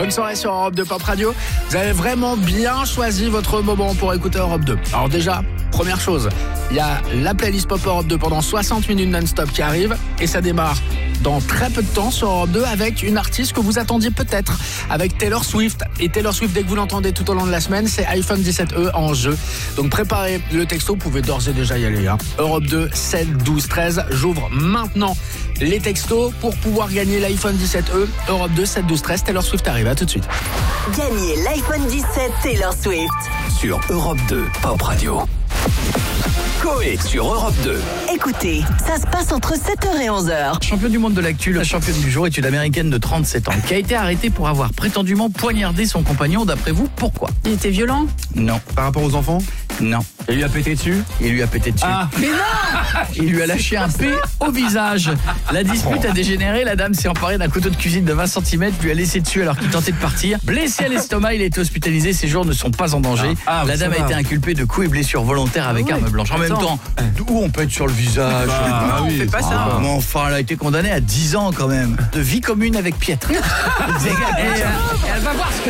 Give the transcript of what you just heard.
bonne soirée sur Europe 2 Pop Radio. Vous avez vraiment bien choisi votre moment pour écouter Europe 2. Alors déjà, première chose, il y a la playlist Pop Europe 2 pendant 60 minutes non-stop qui arrive et ça démarre dans très peu de temps sur Europe 2 avec une artiste que vous attendiez peut-être, avec Taylor Swift. Et Taylor Swift, dès que vous l'entendez tout au long de la semaine, c'est iPhone 17e en jeu. Donc préparez le texto, vous pouvez d'ores et déjà y aller. Europe 2, 7, 12, 13. J'ouvre maintenant les textos pour pouvoir gagner l'iPhone 17e. Europe 2, 7, 12, 13. Taylor Swift arrive, à tout de suite. Gagnez l'iPhone 17 Taylor Swift sur Europe 2 Pop Radio. Coé sur Europe 2. Écoutez, ça se passe entre 7h et 11h. Championne du monde de l'actu, la championne du jour est une américaine de 37 ans qui a été arrêtée pour avoir prétendument poignardé son compagnon. D'après vous, pourquoi? Il était violent? Non. Par rapport aux enfants? Non. Il lui a pété dessus? Il lui a pété dessus. Ah. Mais non! Il lui a lâché un P au visage. La dispute a dégénéré, la dame s'est emparée d'un couteau de cuisine de 20 cm, lui a laissé dessus alors qu'il tentait de partir. Blessé à l'estomac, il a été hospitalisé, ses jours ne sont pas en danger. La dame a été inculpée de coups et blessures volontaires avec arme blanche. En même temps, où on pète sur le visage? Non, on fait pas ça. Mais enfin, elle a été condamnée à 10 ans quand même. De vie commune avec Pietre. Elle va voir ce que